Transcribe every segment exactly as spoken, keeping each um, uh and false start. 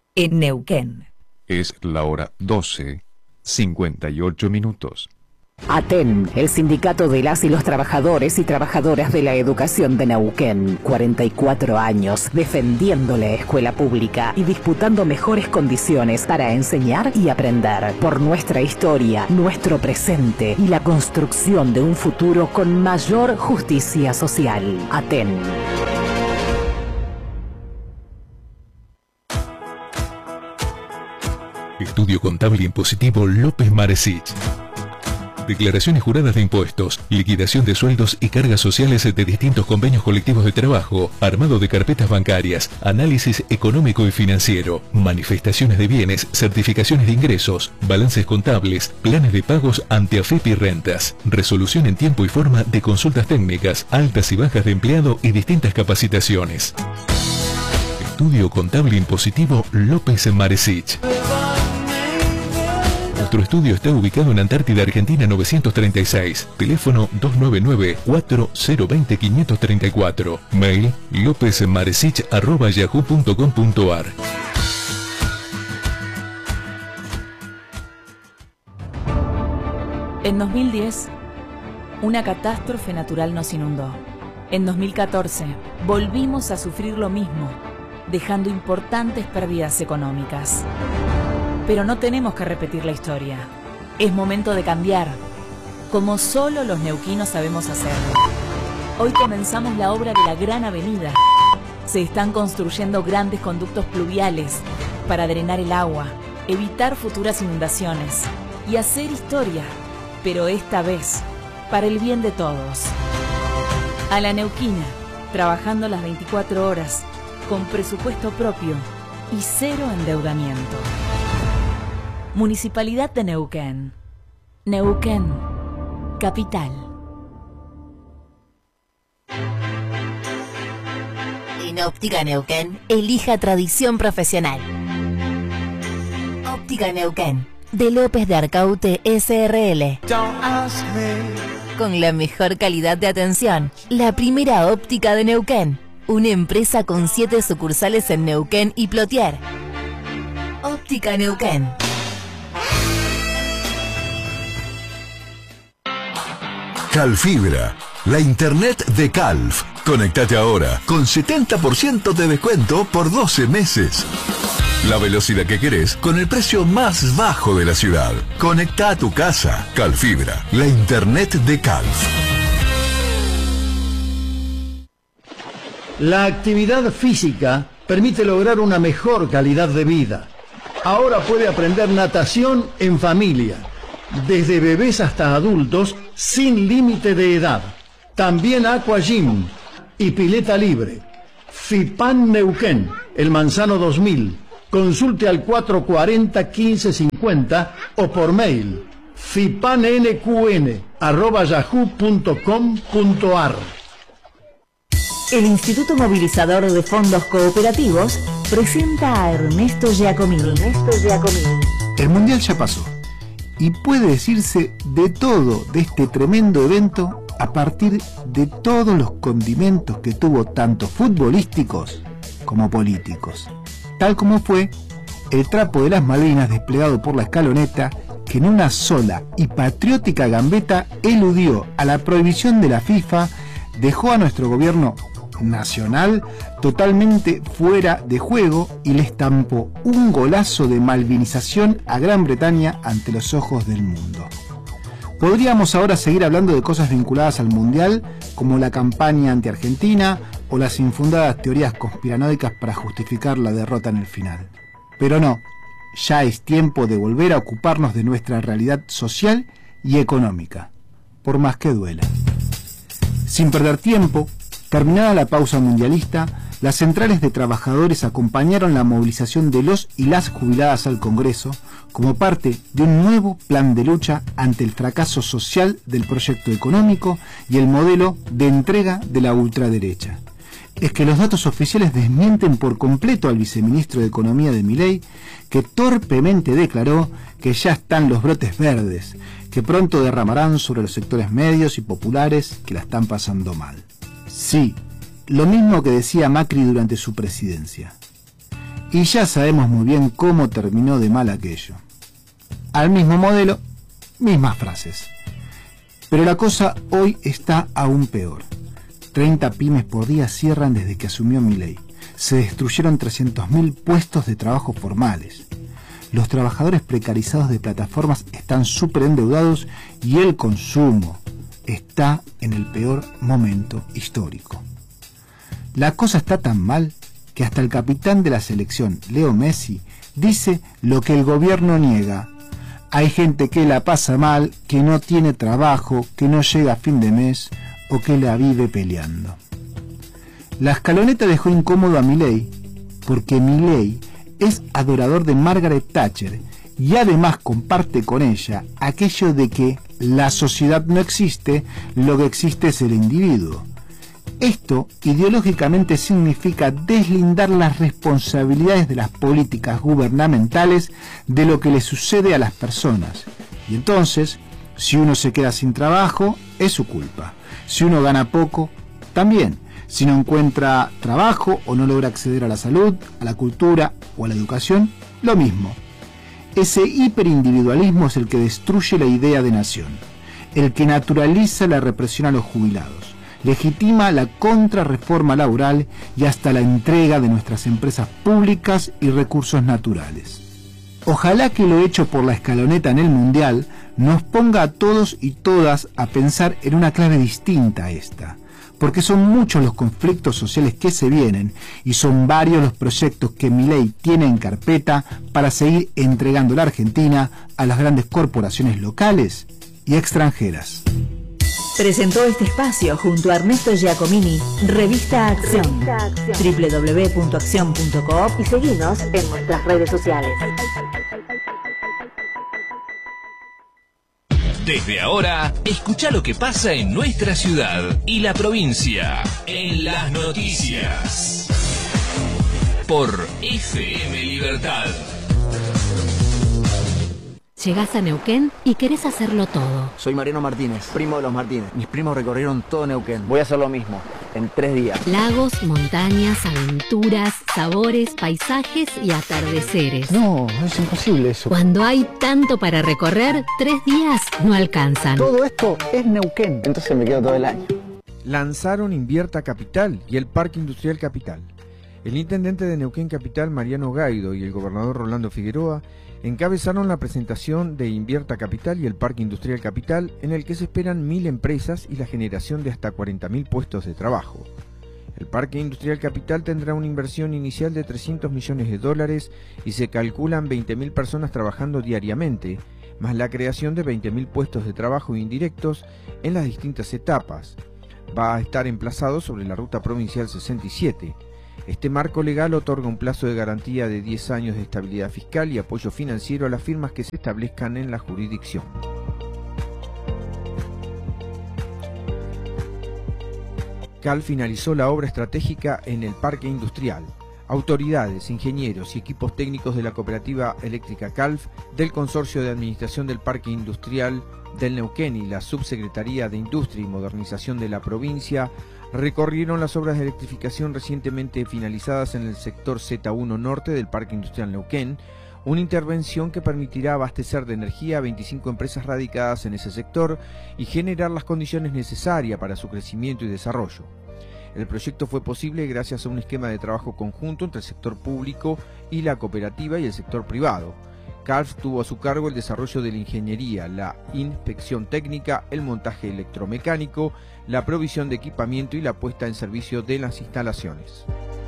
en Neuquén. Es la hora doce, cincuenta y ocho minutos. ATEN, el sindicato de las y los trabajadores y trabajadoras de la educación de Neuquén. cuarenta y cuatro años defendiendo la escuela pública y disputando mejores condiciones para enseñar y aprender. Por nuestra historia, nuestro presente y la construcción de un futuro con mayor justicia social. ATEN. Estudio Contable Impositivo López Maresich. Declaraciones juradas de impuestos, liquidación de sueldos y cargas sociales de distintos convenios colectivos de trabajo, armado de carpetas bancarias, análisis económico y financiero, manifestaciones de bienes, certificaciones de ingresos, balances contables, planes de pagos ante AFIP y rentas, resolución en tiempo y forma de consultas técnicas, altas y bajas de empleado y distintas capacitaciones. Estudio Contable Impositivo López Maresich. Nuestro estudio está ubicado en Antártida, Argentina novecientos treinta y seis. Teléfono dos nueve nueve, cuatro cero dos cero, cinco tres cuatro. Mail lopezmaresich arroba yahoo punto com punto ar. En dos mil diez, una catástrofe natural nos inundó. En dos mil catorce, volvimos a sufrir lo mismo, dejando importantes pérdidas económicas. Pero no tenemos que repetir la historia. Es momento de cambiar, como solo los neuquinos sabemos hacerlo. Hoy comenzamos la obra de la Gran Avenida. Se están construyendo grandes conductos pluviales para drenar el agua, evitar futuras inundaciones y hacer historia, pero esta vez para el bien de todos. A la neuquina, trabajando las veinticuatro horas, con presupuesto propio y cero endeudamiento. Municipalidad de Neuquén. Neuquén, capital. En Óptica Neuquén, elija tradición profesional. Óptica Neuquén, de López de Arcaute S R L. Con la mejor calidad de atención, la primera óptica de Neuquén. Una empresa con siete sucursales en Neuquén y Plotier. Óptica Neuquén. Calfibra, la internet de Calf. Conectate ahora con setenta por ciento de descuento por doce meses. La velocidad que querés con el precio más bajo de la ciudad. Conecta a tu casa. Calfibra, la internet de Calf. La actividad física permite lograr una mejor calidad de vida. Ahora puede aprender natación en familia, desde bebés hasta adultos, sin límite de edad. También Aqua Gym y pileta libre. FIPAN Neuquén, El Manzano dos mil. Consulte al cuatro cuatro cero, quince cincuenta o por mail fipannqn arroba yahoo punto com punto ar. El Instituto Movilizador de Fondos Cooperativos presenta a Ernesto Giacomini. Ernesto Giacomini. El Mundial ya pasó y puede decirse de todo de este tremendo evento a partir de todos los condimentos que tuvo tanto futbolísticos como políticos. Tal como fue el trapo de las Malvinas desplegado por la escaloneta, que en una sola y patriótica gambeta eludió a la prohibición de la FIFA, dejó a nuestro gobierno nacional totalmente fuera de juego y le estampó un golazo de malvinización a Gran Bretaña ante los ojos del mundo. Podríamos ahora seguir hablando de cosas vinculadas al Mundial, como la campaña anti-Argentina o las infundadas teorías conspiranoicas para justificar la derrota en el final. Pero no, ya es tiempo de volver a ocuparnos de nuestra realidad social y económica, por más que duela. Sin perder tiempo, terminada la pausa mundialista, las centrales de trabajadores acompañaron la movilización de los y las jubiladas al Congreso como parte de un nuevo plan de lucha ante el fracaso social del proyecto económico y el modelo de entrega de la ultraderecha. Es que los datos oficiales desmienten por completo al viceministro de Economía de Milei, que torpemente declaró que ya están los brotes verdes, que pronto derramarán sobre los sectores medios y populares que la están pasando mal. Sí, lo mismo que decía Macri durante su presidencia. Y ya sabemos muy bien cómo terminó de mal aquello. Al mismo modelo, mismas frases. Pero la cosa hoy está aún peor. treinta pymes por día cierran desde que asumió Milei. Se destruyeron trescientos mil puestos de trabajo formales. Los trabajadores precarizados de plataformas están súper endeudados y el consumo está en el peor momento histórico. La cosa está tan mal que hasta el capitán de la selección, Leo Messi, dice lo que el gobierno niega. Hay gente que la pasa mal, que no tiene trabajo, que no llega a fin de mes o que la vive peleando. La escaloneta dejó incómodo a Milei porque Milei es adorador de Margaret Thatcher y además comparte con ella aquello de que la sociedad no existe, lo que existe es el individuo. Esto ideológicamente significa deslindar las responsabilidades de las políticas gubernamentales de lo que le sucede a las personas. Y entonces, si uno se queda sin trabajo, es su culpa. Si uno gana poco, también. Si no encuentra trabajo o no logra acceder a la salud, a la cultura o a la educación, lo mismo. Ese hiperindividualismo es el que destruye la idea de nación, el que naturaliza la represión a los jubilados, legitima la contrarreforma laboral y hasta la entrega de nuestras empresas públicas y recursos naturales. Ojalá que lo hecho por la escaloneta en el Mundial nos ponga a todos y todas a pensar en una clave distinta a esta, porque son muchos los conflictos sociales que se vienen y son varios los proyectos que Milei tiene en carpeta para seguir entregando la Argentina a las grandes corporaciones locales y extranjeras. Presentó este espacio junto a Ernesto Giacomini, Revista Acción, doble u doble u doble u punto acción punto coop y seguinos en nuestras redes sociales. Desde ahora, escucha lo que pasa en nuestra ciudad y la provincia en las noticias. Por F M Libertad. Llegás a Neuquén y querés hacerlo todo. Soy Mariano Martínez, primo de los Martínez. Mis primos recorrieron todo Neuquén. Voy a hacer lo mismo, en tres días. Lagos, montañas, aventuras, sabores, paisajes y atardeceres. No, es imposible eso. Cuando hay tanto para recorrer, tres días no alcanzan. Todo esto es Neuquén. Entonces me quedo todo el año. Lanzaron Invierta Capital y el Parque Industrial Capital. El intendente de Neuquén Capital, Mariano Gaido, y el gobernador Rolando Figueroa encabezaron la presentación de Invierta Capital y el Parque Industrial Capital, en el que se esperan mil empresas y la generación de hasta cuarenta mil puestos de trabajo. El Parque Industrial Capital tendrá una inversión inicial de trescientos millones de dólares y se calculan veinte mil personas trabajando diariamente, más la creación de veinte mil puestos de trabajo indirectos en las distintas etapas. Va a estar emplazado sobre la Ruta Provincial sesenta y siete. Este marco legal otorga un plazo de garantía de diez años de estabilidad fiscal y apoyo financiero a las firmas que se establezcan en la jurisdicción. Cal finalizó la obra estratégica en el Parque Industrial. Autoridades, ingenieros y equipos técnicos de la cooperativa eléctrica Calf, del Consorcio de Administración del Parque Industrial del Neuquén y la Subsecretaría de Industria y Modernización de la provincia recorrieron las obras de electrificación recientemente finalizadas en el sector Z uno Norte del Parque Industrial Neuquén, una intervención que permitirá abastecer de energía a veinticinco empresas radicadas en ese sector y generar las condiciones necesarias para su crecimiento y desarrollo. El proyecto fue posible gracias a un esquema de trabajo conjunto entre el sector público y la cooperativa y el sector privado. Calf tuvo a su cargo el desarrollo de la ingeniería, la inspección técnica, el montaje electromecánico, la provisión de equipamiento y la puesta en servicio de las instalaciones.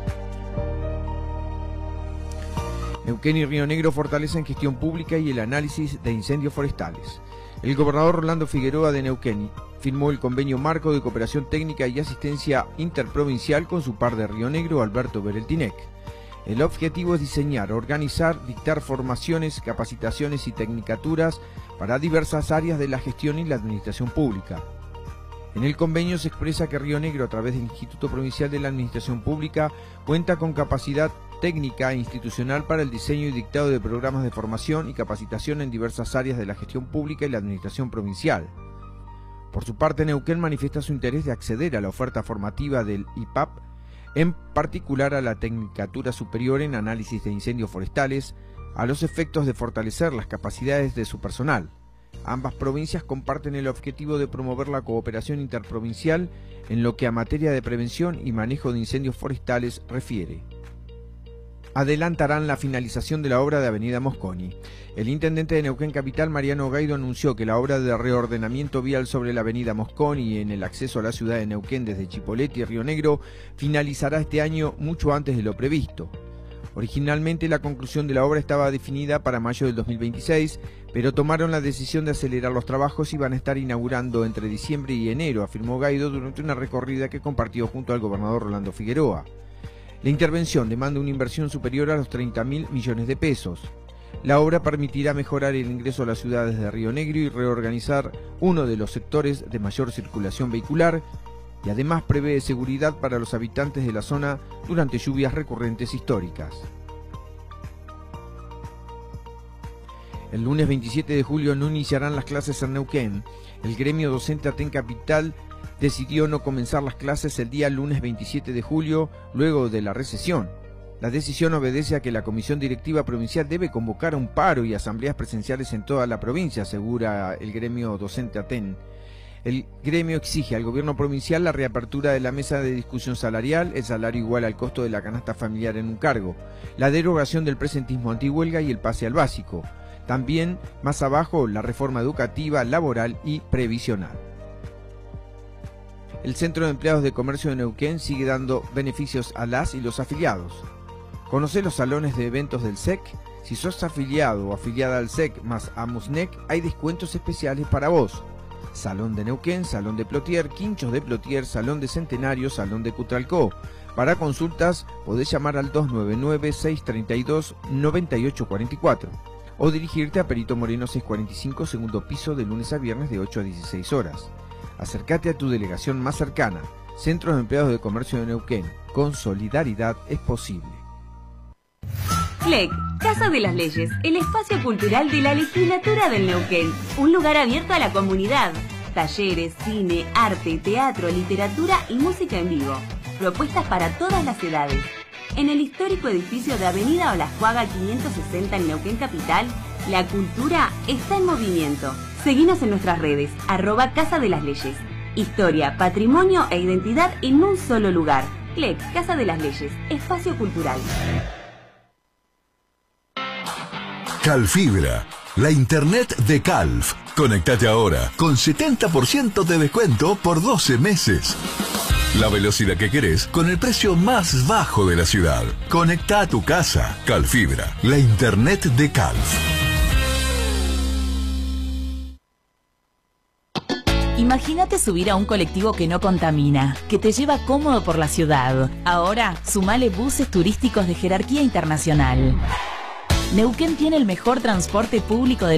Neuquén y Río Negro fortalecen gestión pública y el análisis de incendios forestales. El gobernador Rolando Figueroa de Neuquén firmó el convenio marco de cooperación técnica y asistencia interprovincial con su par de Río Negro, Alberto Bereltinec. El objetivo es diseñar, organizar, dictar formaciones, capacitaciones y tecnicaturas para diversas áreas de la gestión y la administración pública. En el convenio se expresa que Río Negro, a través del Instituto Provincial de la Administración Pública, cuenta con capacidad técnica e institucional para el diseño y dictado de programas de formación y capacitación en diversas áreas de la gestión pública y la administración provincial. Por su parte, Neuquén manifiesta su interés de acceder a la oferta formativa del I P A P en particular a la Tecnicatura Superior en Análisis de Incendios Forestales, a los efectos de fortalecer las capacidades de su personal. Ambas provincias comparten el objetivo de promover la cooperación interprovincial en lo que a materia de prevención y manejo de incendios forestales refiere. Adelantarán la finalización de la obra de Avenida Mosconi. El intendente de Neuquén Capital, Mariano Gaido, anunció que la obra de reordenamiento vial sobre la Avenida Mosconi en el acceso a la ciudad de Neuquén desde Chipoleti y Río Negro finalizará este año mucho antes de lo previsto. Originalmente la conclusión de la obra estaba definida para mayo del dos mil veintiséis, pero tomaron la decisión de acelerar los trabajos y van a estar inaugurando entre diciembre y enero, afirmó Gaido durante una recorrida que compartió junto al gobernador Rolando Figueroa. La intervención demanda una inversión superior a los treinta mil millones de pesos. La obra permitirá mejorar el ingreso a las ciudades de Río Negro y reorganizar uno de los sectores de mayor circulación vehicular, y además prevé seguridad para los habitantes de la zona durante lluvias recurrentes históricas. El lunes veintisiete de julio no iniciarán las clases en Neuquén. El gremio docente Aten Capital decidió no comenzar las clases el día lunes veintisiete de julio, luego de la recesión. La decisión obedece a que la Comisión Directiva Provincial debe convocar un paro y asambleas presenciales en toda la provincia, asegura el gremio docente Aten. El gremio exige al gobierno provincial la reapertura de la mesa de discusión salarial, el salario igual al costo de la canasta familiar en un cargo, la derogación del presentismo antihuelga y el pase al básico. También, más abajo, la reforma educativa, laboral y previsional. El Centro de Empleados de Comercio de Neuquén sigue dando beneficios a las y los afiliados. Conoce los salones de eventos del S E C. Si sos afiliado o afiliada al S E C más AMUSNEC, hay descuentos especiales para vos. Salón de Neuquén, Salón de Plotier, Quinchos de Plotier, Salón de Centenario, Salón de Cutralcó. Para consultas podés llamar al dos nueve nueve, seis tres dos, nueve ocho cuatro cuatro o dirigirte a Perito Moreno seiscientos cuarenta y cinco, segundo piso, de lunes a viernes de ocho a dieciséis horas. Acércate a tu delegación más cercana. Centro de Empleados de Comercio de Neuquén. Con solidaridad es posible. C L E C, Casa de las Leyes, el espacio cultural de la legislatura del Neuquén. Un lugar abierto a la comunidad. Talleres, cine, arte, teatro, literatura y música en vivo. Propuestas para todas las edades. En el histórico edificio de Avenida Olascuaga quinientos sesenta en Neuquén Capital, la cultura está en movimiento. Seguinos en nuestras redes, arroba Casa de las Leyes. Historia, patrimonio e identidad en un solo lugar. C L E C, Casa de las Leyes, espacio cultural. Calfibra, la internet de Calf. Conectate ahora con setenta por ciento de descuento por doce meses. La velocidad que querés con el precio más bajo de la ciudad. Conecta a tu casa. Calfibra, la internet de Calf. Imagínate subir a un colectivo que no contamina, que te lleva cómodo por la ciudad. Ahora, sumale buses turísticos de jerarquía internacional. Neuquén tiene el mejor transporte público del